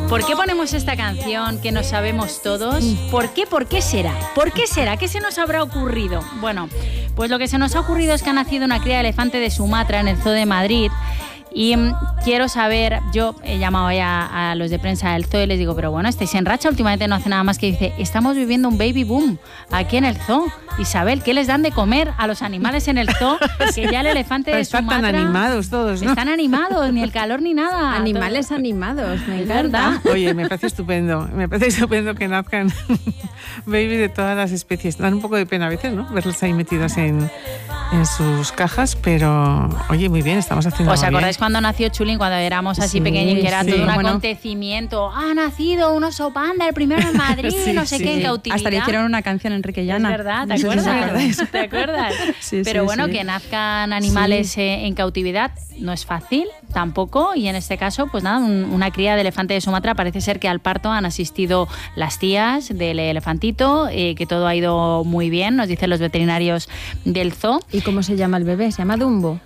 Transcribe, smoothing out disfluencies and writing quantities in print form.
¿Por qué ponemos esta canción que no sabemos todos? ¿Por qué? ¿Por qué será? ¿Por qué será? ¿Qué se nos habrá ocurrido? Bueno, pues lo que se nos ha ocurrido es que ha nacido una cría de elefante de Sumatra en el Zoo de Madrid. Y quiero saber, yo he llamado ya a los de prensa del zoo y les digo, pero bueno, estáis en racha, últimamente no hace nada más que dice, estamos viviendo un baby boom aquí en el zoo. Isabel, ¿qué les dan de comer a los animales en el zoo? Que ya el elefante de Sumatra... Están animados todos, ¿no? Están animados, ni el calor ni nada. Animales animados, me encanta. Oye, me parece estupendo que nazcan baby de todas las especies. Dan un poco de pena a veces, ¿no? Verlos ahí metidos en sus cajas, pero oye, muy bien, estamos haciendo ¿Os muy acordáis bien. cuando nació Chulín, cuando éramos así pequeños, que era todo un acontecimiento? Ha nacido un oso panda, el primero en Madrid, no sé qué, en cautividad. Hasta le hicieron una canción a Enrique Llana. Es verdad, ¿te acuerdas? ¿Te acuerdas? Sí, pero sí, bueno, sí. que nazcan animales en cautividad no es fácil tampoco, y en este caso, pues nada, una cría de elefante de Sumatra. Parece ser que al parto han asistido las tías del elefantito, que todo ha ido muy bien, nos dicen los veterinarios del zoo. ¿Y cómo se llama el bebé? ¿Se llama Dumbo?